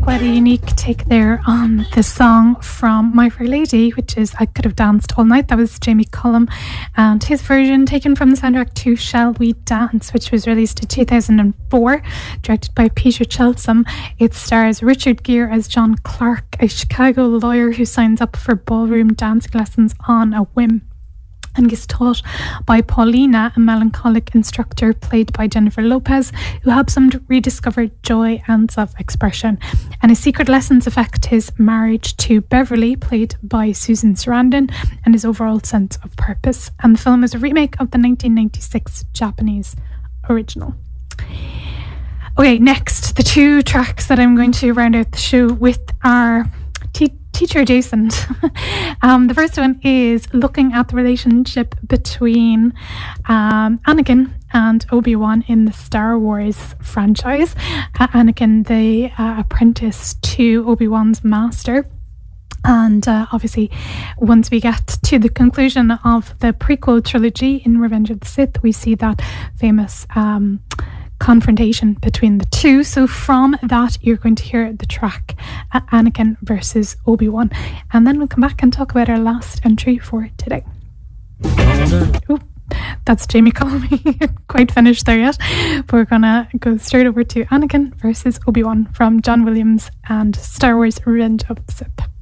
Quite a unique take there on the song from My Fair Lady, which is I Could Have Danced All Night. That was Jamie Cullum, and his version taken from the soundtrack to Shall We Dance, which was released in 2004, directed by Peter Chelsom. It stars Richard Gere as John Clark, a Chicago lawyer who signs up for ballroom dancing lessons on a whim, and gets taught by Paulina, a melancholic instructor played by Jennifer Lopez, who helps him to rediscover joy and self-expression. And his secret lessons affect his marriage to Beverly, played by Susan Sarandon, and his overall sense of purpose. And the film is a remake of the 1996 Japanese original. Okay, next, the two tracks that I'm going to round out the show with are teacher adjacent. The first one is looking at the relationship between Anakin and Obi-Wan in the Star Wars franchise. Anakin, the apprentice to Obi-Wan's master. And obviously, once we get to the conclusion of the prequel trilogy in Revenge of the Sith, we see that famous confrontation between the two. So from that, you're going to hear the track Anakin versus Obi-Wan, and then we'll come back and talk about our last entry for today. Ooh, that's Jamie Cullum. Quite finished there yet, but we're gonna go straight over to Anakin versus Obi-Wan from John Williams and Star Wars Revenge of the Sith.